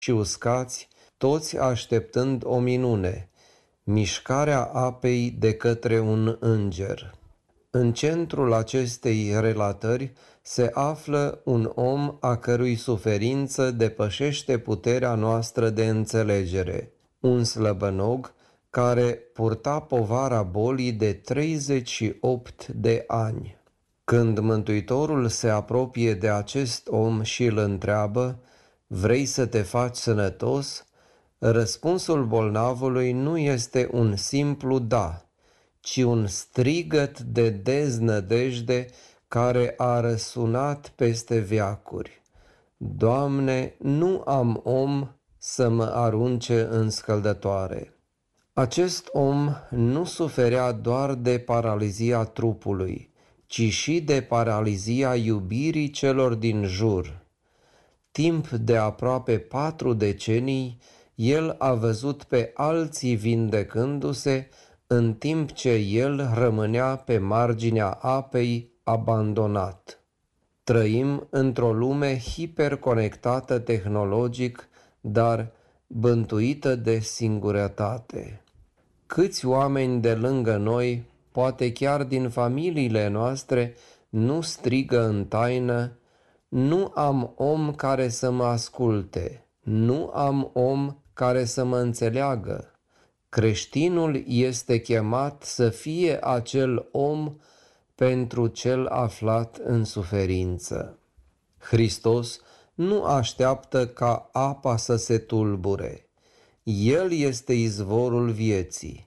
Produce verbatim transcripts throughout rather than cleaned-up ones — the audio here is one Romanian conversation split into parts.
și uscați, toți așteptând o minune, mișcarea apei de către un înger. În centrul acestei relatări se află un om a cărui suferință depășește puterea noastră de înțelegere, un slăbănog care purta povara bolii de treizeci și opt de ani. Când Mântuitorul se apropie de acest om și îl întreabă: „Vrei să te faci sănătos?”, răspunsul bolnavului nu este un simplu da, ci un strigăt de deznădejde care a răsunat peste veacuri: „Doamne, nu am om să mă arunce în scăldătoare.” Acest om nu suferea doar de paralizia trupului, ci și de paralizia iubirii celor din jur. Timp de aproape patru decenii, el a văzut pe alții vindecându-se, în timp ce el rămânea pe marginea apei, abandonat. Trăim într-o lume hiperconectată tehnologic, dar bântuită de singurătate. Câți oameni de lângă noi, poate chiar din familiile noastre, nu strigă în taină: „Nu am om care să mă asculte, nu am om care să mă înțeleagă.” Creștinul este chemat să fie acel om pentru cel aflat în suferință. Hristos nu așteaptă ca apa să se tulbure. El este izvorul vieții.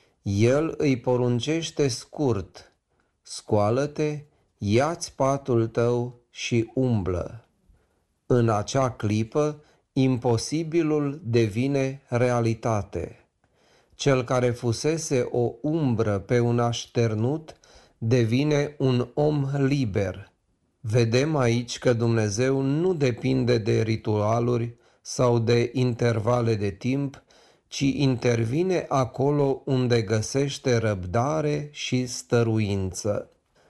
El îi poruncește scurt: „Scoală-te, ia-ți patul tău și umblă.” În acea clipă, imposibilul devine realitate. Cel care fusese o umbră pe un așternut devine un om liber. Vedem aici că Dumnezeu nu depinde de ritualuri sau de intervale de timp, ci intervine acolo unde găsește răbdare și stăruință.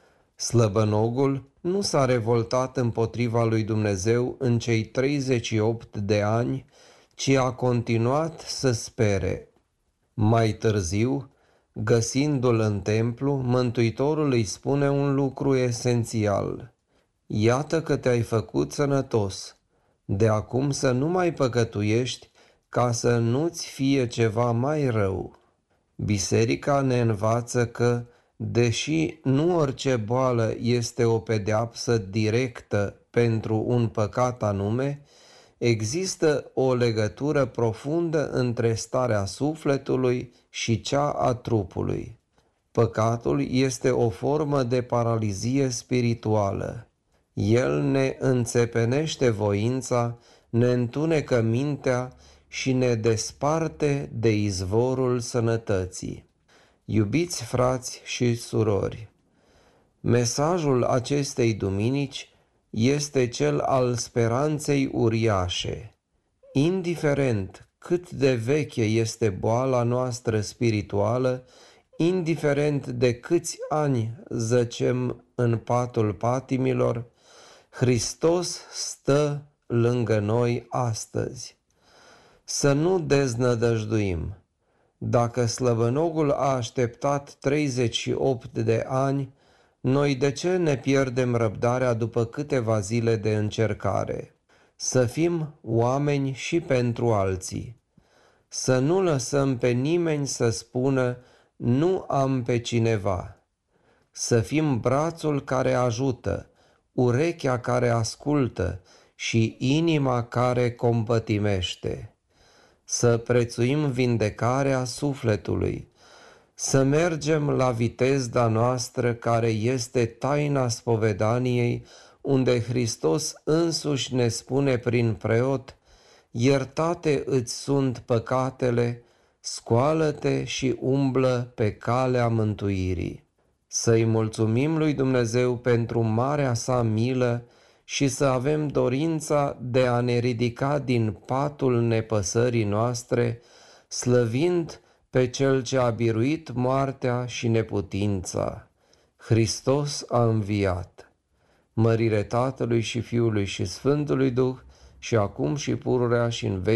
Slăbănogul nu s-a revoltat împotriva lui Dumnezeu în cei treizeci și opt de ani, ci a continuat să spere. Mai târziu, găsindu-l în templu, Mântuitorul îi spune un lucru esențial: „Iată că te-ai făcut sănătos. De acum să nu mai păcătuiești, ca să nu-ți fie ceva mai rău.” Biserica ne învață că, deși nu orice boală este o pedeapsă directă pentru un păcat anume, există o legătură profundă între starea sufletului și cea a trupului. Păcatul este o formă de paralizie spirituală. El ne înțepenește voința, ne întunecă mintea și ne desparte de izvorul sănătății. Iubiți frați și surori, mesajul acestei duminici este cel al speranței uriașe. Indiferent cât de veche este boala noastră spirituală, indiferent de câți ani zăcem în patul patimilor, Hristos stă lângă noi astăzi. Să nu deznădăjduim. Dacă slăbănogul a așteptat treizeci și opt de ani, noi de ce ne pierdem răbdarea după câteva zile de încercare? Să fim oameni și pentru alții. Să nu lăsăm pe nimeni să spună: „Nu am pe cineva.” Să fim brațul care ajută, urechea care ascultă și inima care compătimește. Să prețuim vindecarea sufletului, să mergem la vitezda noastră care este taina spovedaniei, unde Hristos însuși ne spune prin preot: „Iertate îți sunt păcatele, scoală-te și umblă pe calea mântuirii.” Să-i mulțumim lui Dumnezeu pentru marea sa milă și să avem dorința de a ne ridica din patul nepăsării noastre, slăvind pe Cel ce a biruit moartea și neputința. Hristos a înviat. Mărire Tatălui și Fiului și Sfântului Duh, și acum și pururea și în veci.